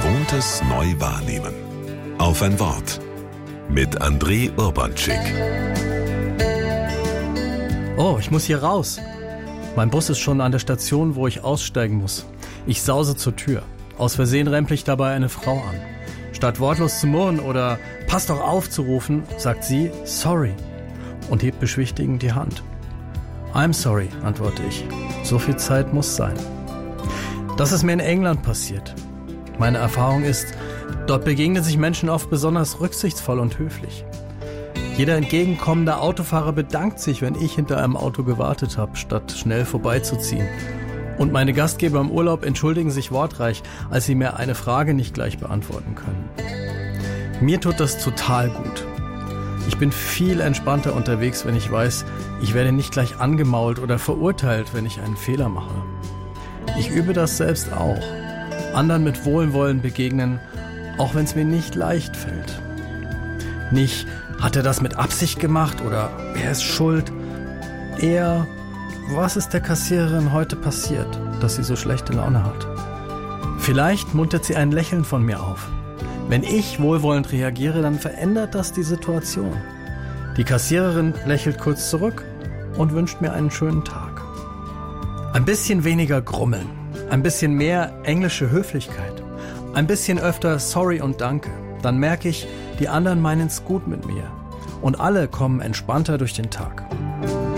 Gewohntes neu wahrnehmen. Auf ein Wort. Mit André Urbanczyk. Oh, ich muss hier raus. Mein Bus ist schon an der Station, wo ich aussteigen muss. Ich sause zur Tür. Aus Versehen rempel ich dabei eine Frau an. Statt wortlos zu murren oder "Pass doch auf" zu rufen, sagt sie "Sorry" und hebt beschwichtigend die Hand. "I'm sorry", antworte ich. So viel Zeit muss sein. Das ist mir in England passiert. Meine Erfahrung ist, dort begegnen sich Menschen oft besonders rücksichtsvoll und höflich. Jeder entgegenkommende Autofahrer bedankt sich, wenn ich hinter einem Auto gewartet habe, statt schnell vorbeizuziehen. Und meine Gastgeber im Urlaub entschuldigen sich wortreich, als sie mir eine Frage nicht gleich beantworten können. Mir tut das total gut. Ich bin viel entspannter unterwegs, wenn ich weiß, ich werde nicht gleich angemault oder verurteilt, wenn ich einen Fehler mache. Ich übe das selbst auch. Anderen mit Wohlwollen begegnen, auch wenn es mir nicht leicht fällt. Nicht, hat er das mit Absicht gemacht oder wer ist schuld? Eher, was ist der Kassiererin heute passiert, dass sie so schlechte Laune hat? Vielleicht muntert sie ein Lächeln von mir auf. Wenn ich wohlwollend reagiere, dann verändert das die Situation. Die Kassiererin lächelt kurz zurück und wünscht mir einen schönen Tag. Ein bisschen weniger grummeln, ein bisschen mehr englische Höflichkeit, ein bisschen öfter Sorry und Danke. Dann merke ich, die anderen meinen es gut mit mir und alle kommen entspannter durch den Tag.